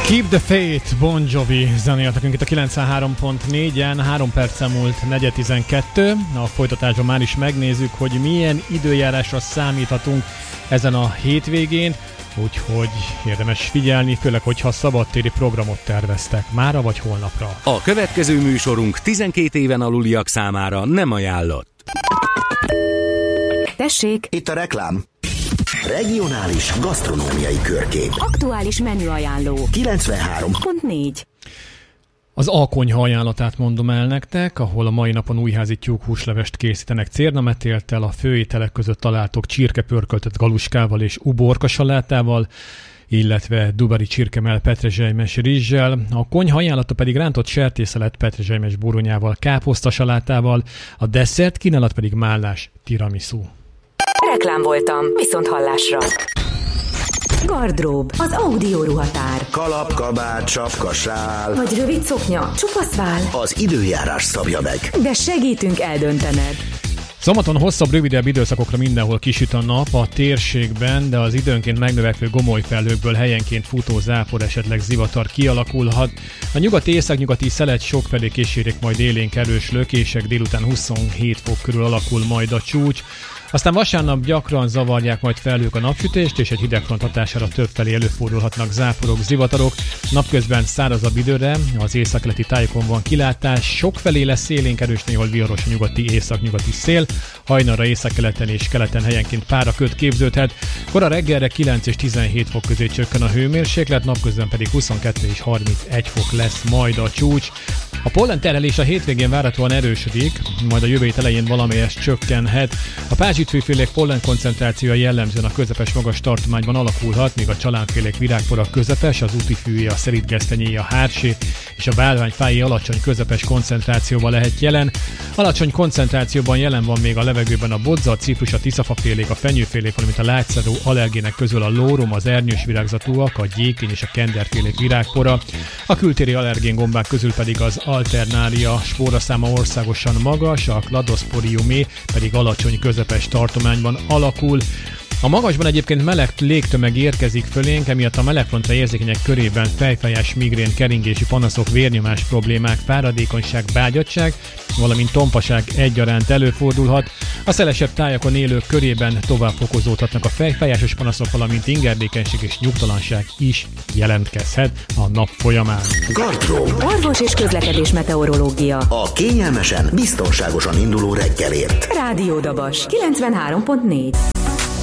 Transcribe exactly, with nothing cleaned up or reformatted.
Keep the Faith, Bon Jovi zenélt nekünk itt a kilencvenhárom pont négyen, három perc múlt negyven tizenkettő. A folytatásban már is megnézzük, hogy milyen időjárásra számíthatunk ezen a hétvégén, úgyhogy érdemes figyelni, főleg, hogyha szabadtéri programot terveztek mára vagy holnapra. A következő műsorunk tizenkét éven aluliak számára nem ajánlott. Tessék! Itt a reklám. Regionális gasztronómiai körkép. Aktuális menüajánló. kilencvenhárom pont négy. Az alkonyha ajánlatát mondom el nektek, ahol a mai napon újházi tyúkhúslevest készítenek cérnametéltel, a főételek között találtok csirkepörköltött galuskával és uborka salátával, illetve dubari csirkemell petrezselymes rizssel, a konyha ajánlata pedig rántott sertészelet petrezselymes buronyával, káposzta salátával, a desszert kínálat pedig mállás tiramisu. Reklám voltam, viszont hallásra. Gardrób, az audio ruhatár. Kalap, kabát, sapka, sál. Vagy rövid szoknya, csupasz vál. Az időjárás szabja meg. De segítünk eldöntened. Szombaton hosszabb, rövidebb időszakokra mindenhol kisüt a nap a térségben, de az időnként megnövekvő gomoly felhőkből helyenként futó zápor, esetleg zivatar kialakulhat. A nyugati északnyugati szelet sokfelé kísérik majd élénk erős lökések, délután huszonhét fok körül alakul majd a csúcs. Aztán vasárnap gyakran zavarják majd felhők a napsütést, és egy hidegfront hatására többfelé előfordulhatnak záporok, zivatarok. Napközben szárazabb időre, az északkeleti tájokon van kilátás, sokfelé lesz élénk erős, néhol viharos a nyugati északnyugati szél, hajnalra északkeleten és keleten helyenként páraköd képződhet. Kora reggelre kilenc és tizenhét fok közé csökken a hőmérséklet, napközben pedig huszonkettő és harmincegy fok lesz majd a csúcs. A pollen terhelés a hétvégén várhatóan erősödik, majd a jövő hét elején valamelyest csökkenhet. A pázsitfűfélék pollen koncentrációja jellemzően a közepes magas tartományban alakulhat, míg a csalánfélék virágpora közepes, az útifűjé, a szelídgesztenyéjé, a hársé és a bálványfájé alacsony közepes koncentrációban lehet jelen. Alacsony koncentrációban jelen van még a levegőben a bodza, a ciprus, a tiszafafélék, a fenyőfélék, valamint a lágyszedő allergének közül a lórom, az ernyős virágzatúak, a gyékény és a kenderfélék virágpora. A kültéri allergén gombák közül pedig az alternália spóraszáma országosan magas, a kladosporiumé pedig alacsony közepes tartományban alakul. A magasban egyébként meleg légtömeg érkezik fölénk, emiatt a melegfrontra érzékenyek körében fejfájás, migrén, keringési panaszok, vérnyomás problémák, fáradékonyság, bágyadtság, valamint tompaság egyaránt előfordulhat. A szelesebb tájakon élők körében tovább fokozódhatnak a fejfájásos panaszok, valamint ingerdékenység és nyugtalanság is jelentkezhet a nap folyamán. Gardrób. Orvos és közlekedés meteorológia. A kényelmesen, biztonságosan induló reggelért. Rádió Dabas, kilencvenhárom pont négy.